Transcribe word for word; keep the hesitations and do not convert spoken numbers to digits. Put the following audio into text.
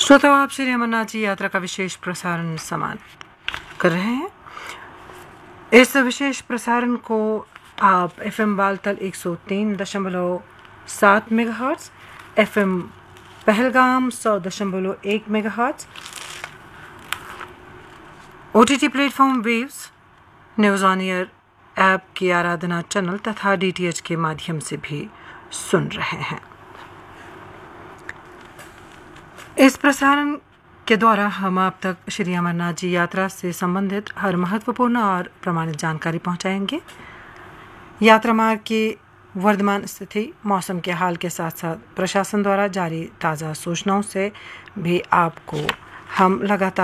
श्रोताओं, आप श्री अमरनाथ जी यात्रा का विशेष प्रसारण समाप्त कर रहे हैं। इस विशेष प्रसारण को आप एफ एम बालतल एक सौ तीन दशमलव सात मेगाहर्ट्ज, एफ एम पहलगाम सौ दशमलव एक megahertz, O T T platform waves, news on air app की आराधना चैनल तथा डी टी एच के माध्यम से भी सुन रहे हैं। इस प्रसारण के द्वारा हम आप तक श्री अमरनाथ जी यात्रा से संबंधित हर महत्वपूर्ण और प्रमाणित जानकारी पहुंचाएंगे। यात्रा मार्ग की वर्तमान स्थिति, मौसम के हाल के साथ साथ प्रशासन द्वारा जारी ताज़ा सूचनाओं से भी आपको हम लगातार